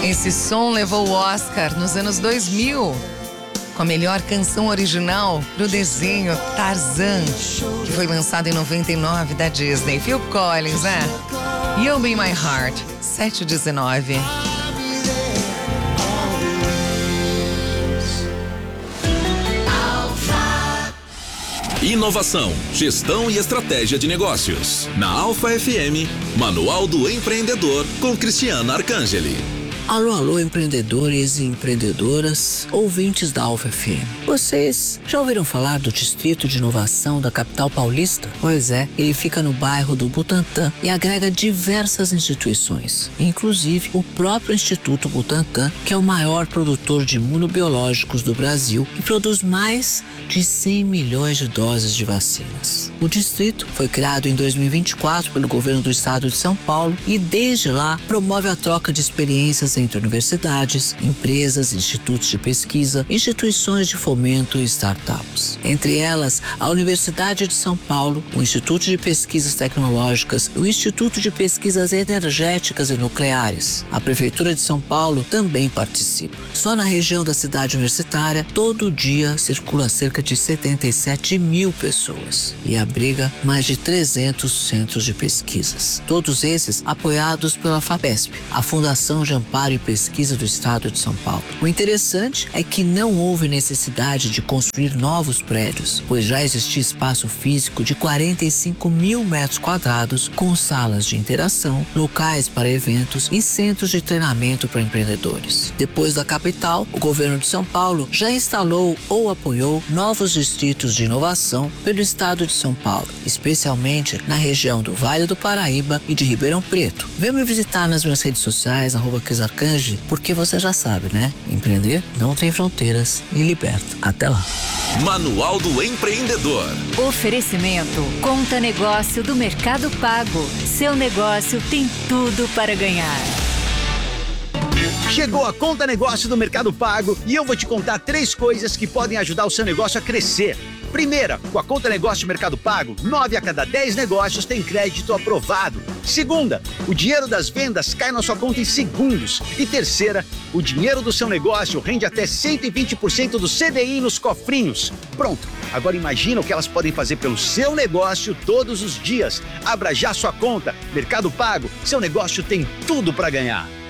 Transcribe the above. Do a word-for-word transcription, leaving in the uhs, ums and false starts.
Esse som levou o Oscar nos anos dois mil com a melhor canção original pro desenho Tarzan, que foi lançado em noventa e nove da Disney. Phil Collins, né? You'll Be My Heart, sete e dezenove. Inovação, gestão e estratégia de negócios. Na Alfa F M, Manual do Empreendedor, com Cristiana Arcangeli. Alô, alô, empreendedores e empreendedoras, ouvintes da Alfa F M. Vocês já ouviram falar do Distrito de Inovação da capital paulista? Pois é, ele fica no bairro do Butantã e agrega diversas instituições, inclusive o próprio Instituto Butantan, que é o maior produtor de imunobiológicos do Brasil e produz mais de cem milhões de doses de vacinas. O distrito foi criado em dois mil e vinte e quatro pelo governo do estado de São Paulo e desde lá promove a troca de experiências entre universidades, empresas, institutos de pesquisa, instituições de fomento e startups. Entre elas, a Universidade de São Paulo, o Instituto de Pesquisas Tecnológicas e o Instituto de Pesquisas Energéticas e Nucleares. A Prefeitura de São Paulo também participa. Só na região da cidade universitária, todo dia circula cerca de setenta e sete mil pessoas e abriga mais de trezentos centros de pesquisas. Todos esses apoiados pela FAPESP, a Fundação de Amparo e Pesquisa do Estado de São Paulo. O interessante é que não houve necessidade de construir novos prédios, pois já existia espaço físico de quarenta e cinco mil metros quadrados, com salas de interação, locais para eventos e centros de treinamento para empreendedores. Depois da capital, o governo de São Paulo já instalou ou apoiou novos distritos de inovação pelo estado de São Paulo, especialmente na região do Vale do Paraíba e de Ribeirão Preto. Vem me visitar nas minhas redes sociais, arroba Cris Arcangeli, porque você já sabe, né? Empreender não tem fronteiras e liberta. Até lá. Manual do Empreendedor. Oferecimento Conta Negócio do Mercado Pago. Seu negócio tem tudo para ganhar. Chegou a Conta Negócio do Mercado Pago e eu vou te contar três coisas que podem ajudar o seu negócio a crescer. Primeira, com a Conta Negócio Mercado Pago, nove a cada dez negócios tem crédito aprovado. Segunda, o dinheiro das vendas cai na sua conta em segundos. E terceira, o dinheiro do seu negócio rende até cento e vinte por cento do C D I nos cofrinhos. Pronto, agora imagina o que elas podem fazer pelo seu negócio todos os dias. Abra já sua conta. Mercado Pago, seu negócio tem tudo para ganhar.